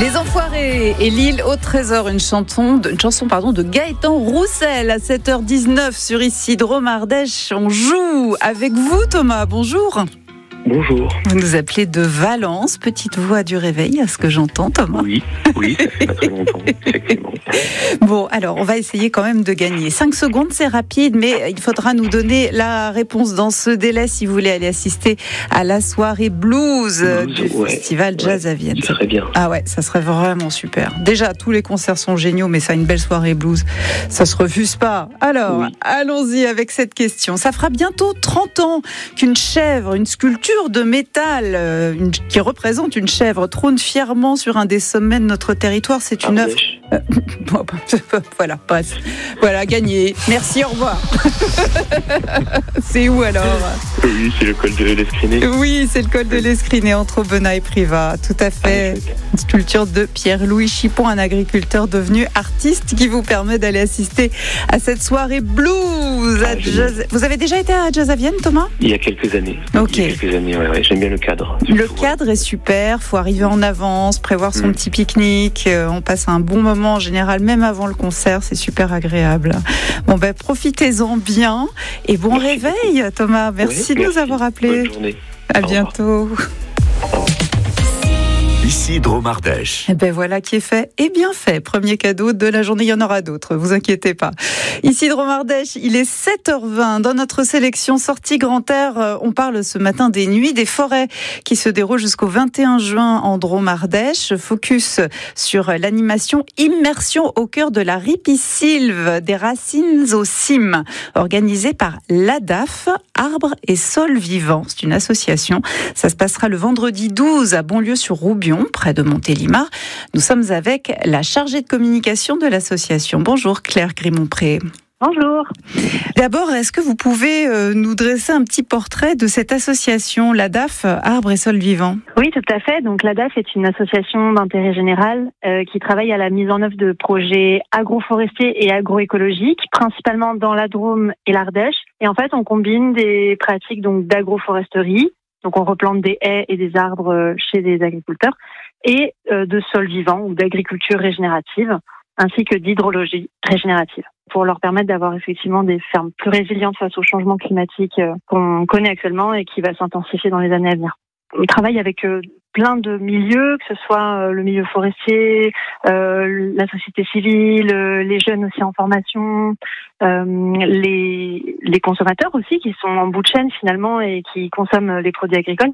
Les Enfoirés et l'île au trésor, une chanson de Gaëtan Roussel à 7h19 sur Isidro Mardèche. On joue avec vous, Thomas. Bonjour. Bonjour. Vous nous appelez de Valence, petite voix du réveil, à ce que j'entends, Thomas. Oui, ça fait pas très longtemps, effectivement. Bon, alors, on va essayer quand même de gagner. 5 secondes, c'est rapide, mais il faudra nous donner la réponse dans ce délai si vous voulez aller assister à la soirée blues du festival Jazz à Vienne. Ça serait bien. Ah ouais, ça serait vraiment super. Déjà, tous les concerts sont géniaux, mais ça, une belle soirée blues, ça se refuse pas. Alors, allons-y avec cette question. Ça fera bientôt 30 ans qu'une chèvre, une sculpture de métal qui représente une chèvre trône fièrement sur un des sommets de notre territoire. C'est une œuvre. Voilà, passe. Voilà, gagné. Merci, au revoir. C'est où alors ? Oui, c'est le col de l'Escriné. Oui, c'est le col de l'Escriné entre Aubenas et Privas. Tout à fait. Une sculpture de Pierre-Louis Chipon, un agriculteur devenu artiste qui vous permet d'aller assister à cette soirée blues à Jazz. Vous avez déjà été à Jazz à Vienne, Thomas ? Il y a quelques années. Ok. Il y a quelques années, ouais. J'aime bien le cadre. Le cadre est super. Faut arriver en avance, prévoir son petit pique-nique. On passe un bon moment en général, même avant le concert. C'est super agréable. Bon, profitez-en bien et bon réveil, Thomas. Merci de nous avoir appelés. Bonne journée. À bientôt. Isidro Mardèche. Voilà qui est fait et bien fait. Premier cadeau de la journée, il y en aura d'autres, vous inquiétez pas. Isidro Mardèche, il est 7h20. Dans notre sélection sortie Grand Air, on parle ce matin des nuits des forêts qui se déroulent jusqu'au 21 juin en Drôme-Ardèche. Focus sur l'animation Immersion au cœur de la ripisylve des racines aux cimes, organisée par l'ADAF, Arbres et Sols Vivants. C'est une association. Ça se passera le vendredi 12 à Bonlieu-sur-Roubion, près de Montélimar. Nous sommes avec la chargée de communication de l'association. Bonjour Claire Grimont-Pré. Bonjour. D'abord, est-ce que vous pouvez nous dresser un petit portrait de cette association, l'ADAF, Arbres et Sols Vivants ? Oui, tout à fait. Donc l'ADAF est une association d'intérêt général qui travaille à la mise en œuvre de projets agroforestiers et agroécologiques, principalement dans la Drôme et l'Ardèche. Et en fait, on combine des pratiques donc d'agroforesterie. Donc on replante des haies et des arbres chez des agriculteurs et de sols vivants ou d'agriculture régénérative ainsi que d'hydrologie régénérative pour leur permettre d'avoir effectivement des fermes plus résilientes face au changement climatique qu'on connaît actuellement et qui va s'intensifier dans les années à venir. On travaille avec plein de milieux, que ce soit le milieu forestier, la société civile, les jeunes aussi en formation, les consommateurs aussi qui sont en bout de chaîne finalement et qui consomment les produits agricoles.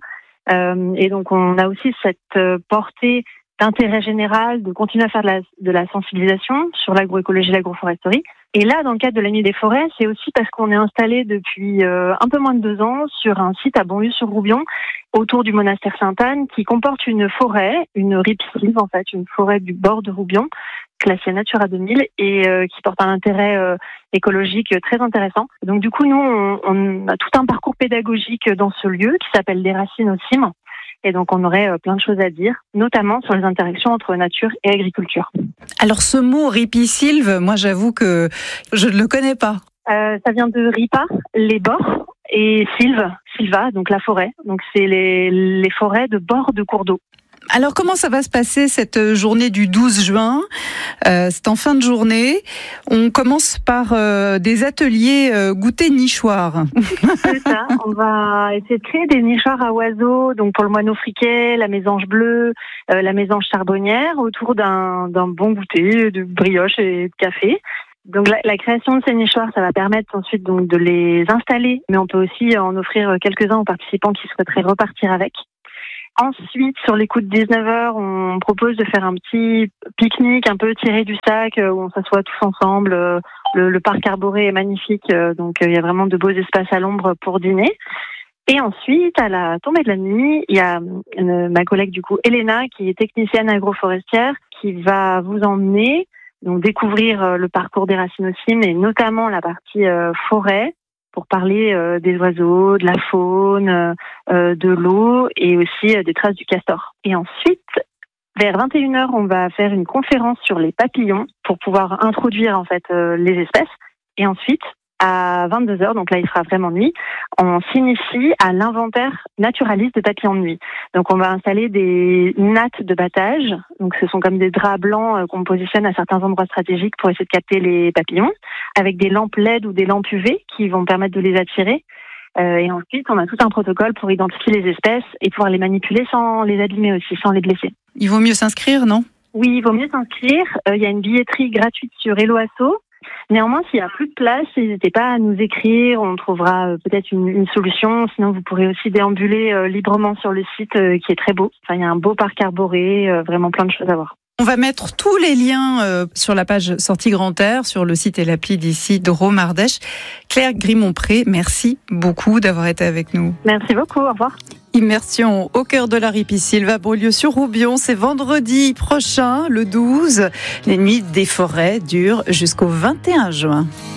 Et donc on a aussi cette portée d'intérêt général, de continuer à faire de la sensibilisation sur l'agroécologie et l'agroforesterie. Et là, dans le cadre de la Nuit des Forêts, c'est aussi parce qu'on est installé depuis un peu moins de 2 ans sur un site à Bonlieu-sur-Roubion, autour du monastère Sainte-Anne, qui comporte une forêt, une ripisylve en fait, une forêt du bord de Roubion, classée Natura 2000, et qui porte un intérêt écologique très intéressant. Donc du coup, nous, on a tout un parcours pédagogique dans ce lieu qui s'appelle Des racines aux cimes. Et donc, on aurait plein de choses à dire, notamment sur les interactions entre nature et agriculture. Alors, ce mot ripisylve, moi, j'avoue que je ne le connais pas. Ça vient de ripa, les bords, et silva, donc la forêt. Donc, c'est les forêts de bords de cours d'eau. Alors, comment ça va se passer cette journée du 12 juin ? C'est en fin de journée. On commence par des ateliers goûter nichoirs. C'est ça. On va essayer de créer des nichoirs à oiseaux, donc pour le moineau friquet, la mésange bleue, la mésange charbonnière, autour d'un bon goûter de brioche et de café. Donc la création de ces nichoirs, ça va permettre ensuite donc de les installer, mais on peut aussi en offrir quelques-uns aux participants qui souhaiteraient repartir avec. Ensuite, sur les coups de 19h, on propose de faire un petit pique-nique un peu tiré du sac où on s'assoit tous ensemble. Le parc arboré est magnifique, donc il y a vraiment de beaux espaces à l'ombre pour dîner. Et ensuite, à la tombée de la nuit, il y a ma collègue du coup, Elena, qui est technicienne agroforestière, qui va vous emmener donc découvrir le parcours des racines aux cimes et notamment la partie forêt, pour parler des oiseaux, de la faune, de l'eau et aussi des traces du castor. Et ensuite, vers 21h, on va faire une conférence sur les papillons pour pouvoir introduire en fait les espèces. Et ensuite, à 22h, donc là il sera vraiment nuit, on s'initie à l'inventaire naturaliste de papillons de nuit. Donc on va installer des nattes de battage, donc ce sont comme des draps blancs qu'on positionne à certains endroits stratégiques pour essayer de capter les papillons, avec des lampes LED ou des lampes UV qui vont permettre de les attirer. Et ensuite on a tout un protocole pour identifier les espèces et pouvoir les manipuler sans les abîmer aussi, sans les blesser. Il vaut mieux s'inscrire, non ? Oui, il vaut mieux s'inscrire. Il y a une billetterie gratuite sur Hello Asso. Néanmoins, s'il n'y a plus de place, n'hésitez pas à nous écrire. On trouvera peut-être une solution. Sinon, vous pourrez aussi déambuler librement sur le site qui est très beau. Enfin, il y a un beau parc arboré, vraiment plein de choses à voir. On va mettre tous les liens sur la page Sortie Grand Air, sur le site et l'appli d'ici Drôme Ardèche. Claire Grimont-Pré, merci beaucoup d'avoir été avec nous. Merci beaucoup, au revoir. Immersion au cœur de la Ripisylve va Beaulieu-sur-Roubion, c'est vendredi prochain, le 12. Les nuits des forêts durent jusqu'au 21 juin.